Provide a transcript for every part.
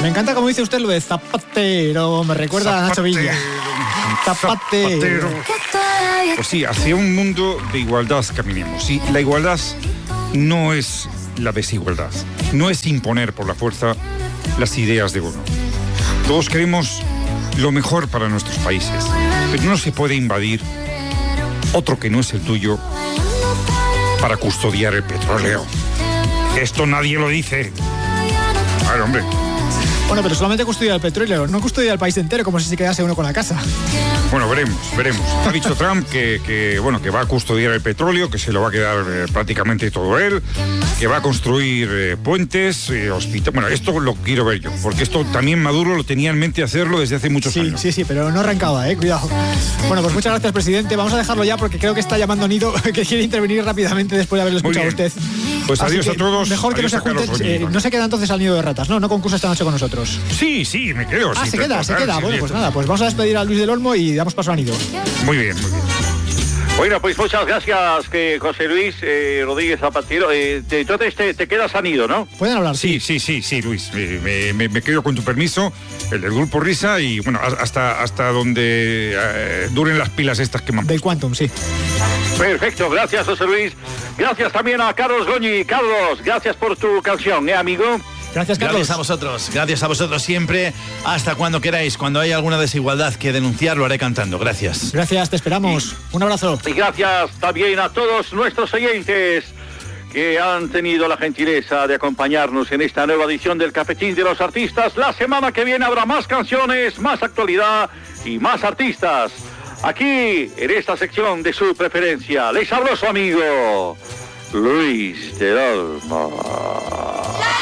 Me encanta como dice usted lo de zapatero, me recuerda a Nacho Villa. Zapatero. Pues sí, hacia un mundo de igualdad caminemos. Sí, la igualdad no es la desigualdad, no es imponer por la fuerza las ideas de uno. Todos queremos lo mejor para nuestros países, pero no se puede invadir otro que no es el tuyo para custodiar el petróleo. Esto nadie lo dice. A ver, hombre. Bueno, pero solamente custodia el petróleo, no custodia el país entero, como si se quedase uno con la casa. Bueno, veremos. Ha dicho Trump que va a custodiar el petróleo, que se lo va a quedar prácticamente todo él, que va a construir puentes, hospitales. Bueno, esto lo quiero ver yo, porque esto también Maduro lo tenía en mente hacerlo desde hace muchos años. Sí, pero no arrancaba, cuidado. Bueno, pues muchas gracias, presidente. Vamos a dejarlo ya porque creo que está llamando Nido, que quiere intervenir rápidamente después de haberlo escuchado a usted. Pues así adiós a todos. Mejor que no se junten. No se queda entonces al nido de ratas, no concursa esta noche con nosotros. Sí, me quedo. Se queda. Bueno, pues nada, pues vamos a despedir a Luis del Olmo y damos paso a Nido. Muy bien. Bueno, pues muchas gracias, José Luis Rodríguez Zapatero. Entonces te quedas a Nido, ¿no? ¿Pueden hablar? Sí, Luis. Me quedo con tu permiso, el del Grupo Risa, y bueno, hasta donde duren las pilas estas que me han puesto. Del Quantum, sí. Perfecto, gracias, José Luis. Gracias también a Carlos Goñi. Carlos, gracias por tu canción, amigo. Gracias, Carlos. Gracias a vosotros siempre. Hasta cuando queráis. Cuando haya alguna desigualdad que denunciar, lo haré cantando. Gracias. Gracias, te esperamos. Un abrazo. Y gracias también a todos nuestros oyentes que han tenido la gentileza de acompañarnos en esta nueva edición del Cafetín de los Artistas. La semana que viene habrá más canciones, más actualidad y más artistas. Aquí, en esta sección de su preferencia, les habló su amigo Luis del Olmo.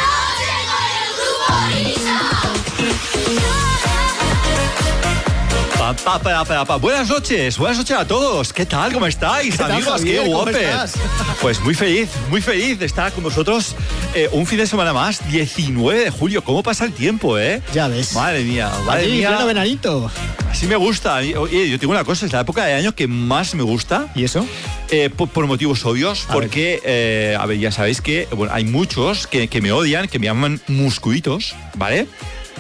Buenas noches a todos. ¿Qué tal? ¿Cómo estáis, amigos? ¡Qué guapes! Pues muy feliz de estar con vosotros un fin de semana más, 19 de julio. ¿Cómo pasa el tiempo, Ya ves. Madre mía. Pleno veranito. Así me gusta. Oye, yo tengo una cosa, es la época de año que más me gusta. ¿Y eso? Por motivos obvios, porque, ya sabéis que hay muchos que me odian, que me llaman muscuitos, ¿vale?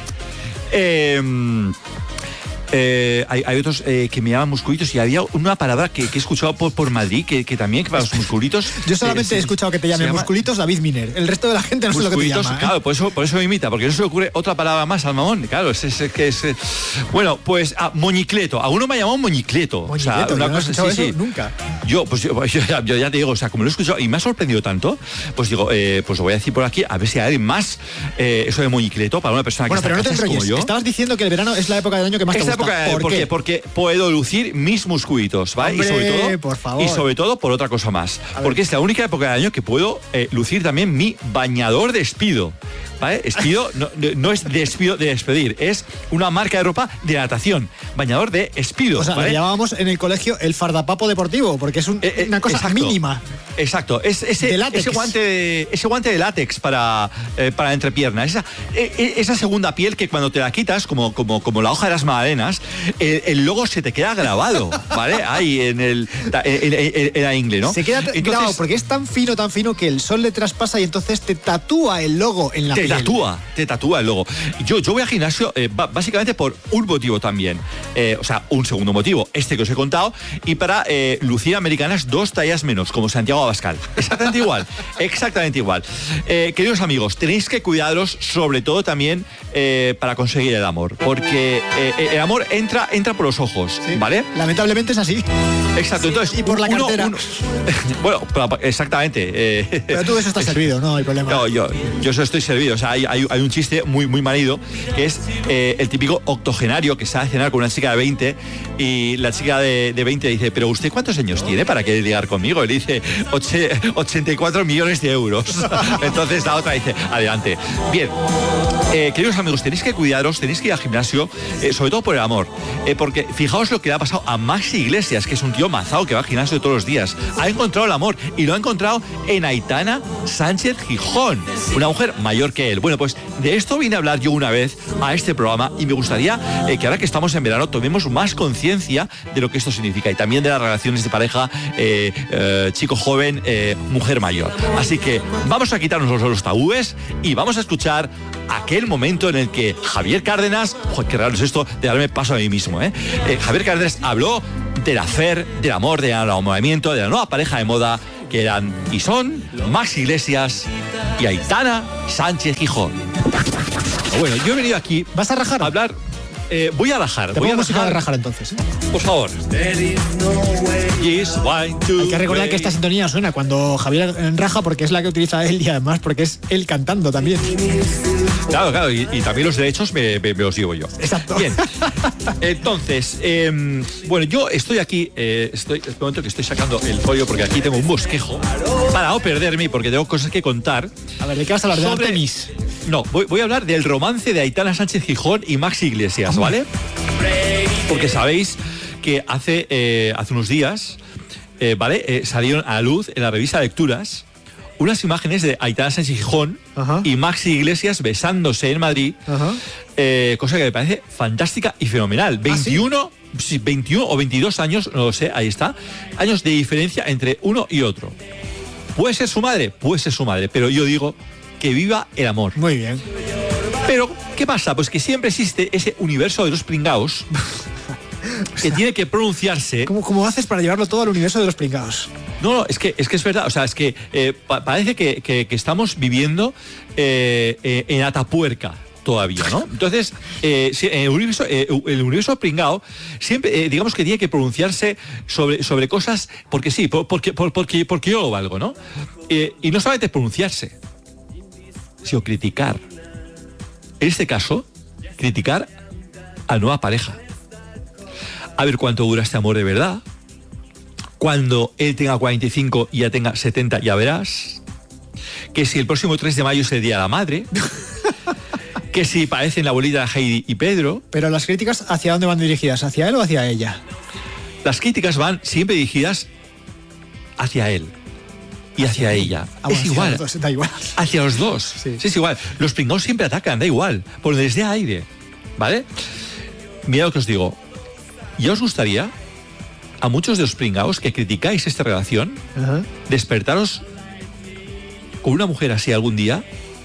Hay otros que me llaman musculitos, y había una palabra que he escuchado por Madrid que también, que para los musculitos. Yo solamente he escuchado que te llamen musculitos David Miner. El resto de la gente no sé lo que te llama. Claro, por eso me imita, porque no se le ocurre otra palabra más al mamón. Claro, bueno, pues moñicleto. A uno me ha llamado moñicleto. O sea, una cosa, no sí. Nunca. Yo ya te digo, o sea, como lo he escuchado y me ha sorprendido tanto, pues digo, pues lo voy a decir por aquí, a ver si hay alguien más eso de moñicleto para una persona que está en casa como yo. Estabas diciendo que el verano es la época del año que más te gusta. ¿Por qué? Porque puedo lucir mis musculitos, ¿vale? Hombre, y sobre todo por otra cosa más. Porque es la única época del año que puedo lucir también mi bañador de Speedo, ¿vale? Speedo no es de despedir, es una marca de ropa de natación. Bañador de Speedo. O sea, ¿vale? Lo llamábamos en el colegio el fardapapo deportivo, porque es una cosa mínima. Exacto, ese guante de látex para entrepierna, esa segunda piel que cuando te la quitas, como la hoja de las magdalenas, el logo se te queda grabado, ¿vale? Ahí en la ingle, ¿no? Se queda grabado porque es tan fino que el sol le traspasa y entonces te tatúa el logo en la piel. Te tatúa el logo. Yo voy al gimnasio básicamente por un motivo también. O sea, un segundo motivo, que os he contado, y para lucir americanas 2 tallas menos, como Santiago Abascal. Exactamente igual. Queridos amigos, tenéis que cuidaros, sobre todo también para conseguir el amor, porque el amor entra por los ojos, ¿sí? ¿Vale? Lamentablemente es así. Exacto, entonces... Y por la cartera. Bueno, exactamente. Pero tú de eso estás servido, no hay problema. No, yo eso estoy servido. O sea, hay un chiste muy manido, que es el típico octogenario que sale a cenar con una chica de 20 y la chica de 20 dice, ¿pero usted cuántos años tiene para querer ligar conmigo? Y le dice, 84 millones de euros. Entonces la otra dice, adelante. Bien, queridos amigos, tenéis que cuidaros, tenéis que ir al gimnasio, sobre todo por el amor. Porque fijaos lo que le ha pasado a Maxi Iglesias, que es un tío mazao que va al gimnasio todos los días. Ha encontrado el amor y lo ha encontrado en Aitana Sánchez Gijón, una mujer mayor que él. Bueno, pues de esto vine a hablar yo una vez a este programa y me gustaría que ahora que estamos en verano tomemos más conciencia de lo que esto significa y también de las relaciones de pareja chico joven, mujer mayor. Así que vamos a quitarnos los tabúes y vamos a escuchar aquel momento en el que Javier Cárdenas, joder, qué raro es esto de darme paso a mí mismo, Javier Cárdenas habló del hacer, del amor, del enamoramiento, de la nueva pareja de moda que eran y son Max Iglesias y Aitana Sánchez Gijón. Bueno, yo he venido aquí. ¿Vas a rajar? A hablar. Voy a rajar. Te voy a pongo música de rajar entonces. Por favor. Hay que recordar que esta sintonía suena cuando Javier raja porque es la que utiliza él y además porque es él cantando también. Claro, y también los derechos me los llevo yo. Exacto. Bien. Entonces, bueno, yo estoy aquí, es el momento que estoy sacando el folio porque aquí tengo un bosquejo para no perderme porque tengo cosas que contar. A ver, ¿de qué vas a hablar? ¿De Artemis? No, voy a hablar del romance de Aitana Sánchez Gijón y Max Iglesias, ¿vale? Porque sabéis que hace unos días, ¿vale? Salieron a la luz en la revista Lecturas unas imágenes de Aitana Sánchez Gijón y Max Iglesias besándose en Madrid, cosa que me parece fantástica y fenomenal. 21 o 22 años, no lo sé, ahí está, años de diferencia entre uno y otro. ¿Puede ser su madre? Puede ser su madre, pero yo digo que viva el amor. Muy bien. Pero, ¿qué pasa? Pues que siempre existe ese universo de los pringaos que tiene que pronunciarse. ¿Cómo haces para llevarlo todo al universo de los pringaos? No, es que es verdad. O sea, es que parece que estamos viviendo en Atapuerca todavía, ¿no? Entonces, el universo pringao siempre, digamos que tiene que pronunciarse sobre cosas porque sí, porque yo lo valgo, ¿no? Y no solamente pronunciarse, sino criticar. En este caso, criticar a nueva pareja. A ver cuánto dura este amor de verdad. Cuando él tenga 45 y ya tenga 70, ya verás. Que si el próximo 3 de mayo es el Día de la Madre. Que si parecen la abuelita de Heidi y Pedro. Pero las críticas, ¿hacia dónde van dirigidas? ¿Hacia él o hacia ella? Las críticas van siempre dirigidas hacia él. Y hacia ella. Es igual. Los dos, da igual. Hacia los dos. Sí. Sí, es igual. Los pringados siempre atacan, da igual. Por desde aire. ¿Vale? Mira lo que os digo. ¿Ya os gustaría, a muchos de los pringaos que criticáis esta relación, despertaros con una mujer así algún día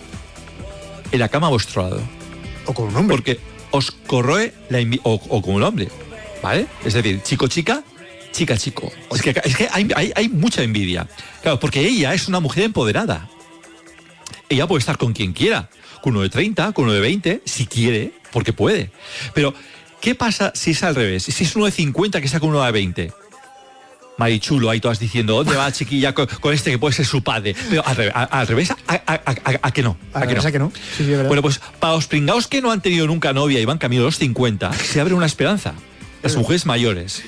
en la cama a vuestro lado? O con un hombre. Porque os corroe la envidia. O con un hombre. ¿Vale? Es decir, chico-chica, chica-chico. Es que hay mucha envidia. Claro, porque ella es una mujer empoderada. Ella puede estar con quien quiera. Con uno de 30, con uno de 20, si quiere, porque puede. Pero, ¿qué pasa si es al revés? Si es uno de 50 que está con uno de 20. Marichulo, ahí todas diciendo, ¿dónde va chiquilla con este que puede ser su padre? Pero al revés, ¿a que no? ¿A que no? Sí, es verdad. Bueno, pues para los pringaos que no han tenido nunca novia y van camino a los 50, se abre una esperanza. Las mujeres mayores.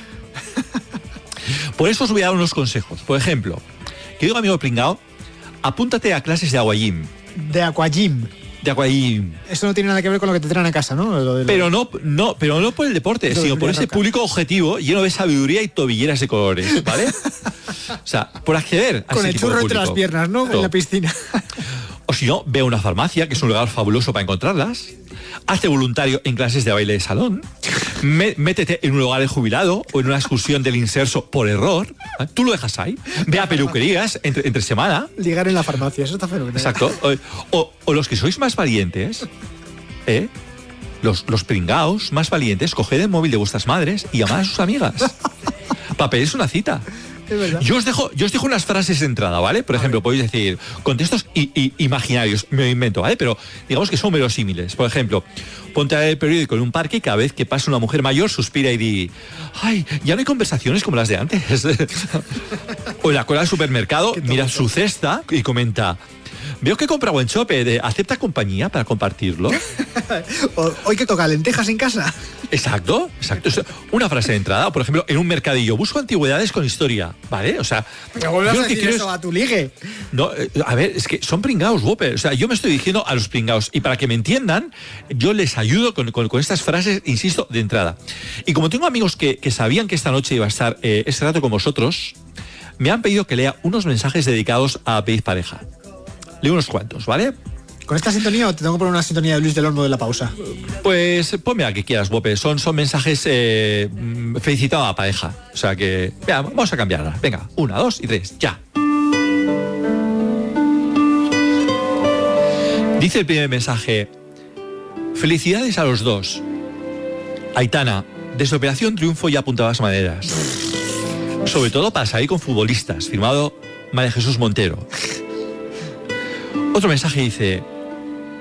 Por eso os voy a dar unos consejos. Por ejemplo, querido amigo pringao, apúntate a clases de aquagym. De aquagym. De aquagym. Eso no tiene nada que ver con lo que te traen a casa, ¿no? Pero no por el deporte, sino por ese público objetivo lleno de sabiduría y tobilleras de colores, ¿vale? O sea, por acceder a con ese el tipo de churro entre público. las piernas, ¿no? En la piscina. O si no, ve a una farmacia, que es un lugar fabuloso para encontrarlas. Hazte voluntario en clases de baile de salón. Métete en un hogar de jubilado o en una excursión del inserso por error. Tú lo dejas ahí. Ve a peluquerías entre semana. Ligar en la farmacia, eso está fenomenal. Exacto. O los que sois más valientes, los pringaos más valientes, coged el móvil de vuestras madres y llamad a sus amigas para pedirse una cita. Es verdad. Yo os dejo unas frases de entrada, ¿vale? Por ejemplo, podéis decir contextos imaginarios, me lo invento, ¿vale? Pero digamos que son verosímiles. Por ejemplo, ponte a leer el periódico en un parque y cada vez que pasa una mujer mayor suspira y di, ¡ay, ya no hay conversaciones como las de antes! O en la cola del supermercado, mira su cesta y comenta, veo que compra buen chope, ¿acepta compañía para compartirlo? Hoy que toca lentejas en casa. Exacto. Una frase de entrada, por ejemplo, en un mercadillo, busco antigüedades con historia, ¿vale? O sea, pero vuelvas a decir eso a tu ligue. No, a ver, es que son pringaos, Whopper. O sea, yo me estoy dirigiendo a los pringaos y para que me entiendan, yo les ayudo con estas frases, insisto, de entrada. Y como tengo amigos que sabían que esta noche iba a estar este rato con vosotros, me han pedido que lea unos mensajes dedicados a pedir pareja. Leo unos cuantos, ¿vale? ¿Con esta sintonía o te tengo que poner una sintonía de Luis del Olmo de la pausa? Pues ponme a que quieras, Bope. Son mensajes felicitando a la pareja. O sea que, vea, vamos a cambiarla. Venga, 1, 2 y 3, ya. Dice el primer mensaje, Felicidades a los dos. Aitana, desde Operación Triunfo ya apuntabas maneras. Sobre todo para salir con futbolistas. Firmado María Jesús Montero. Otro mensaje dice: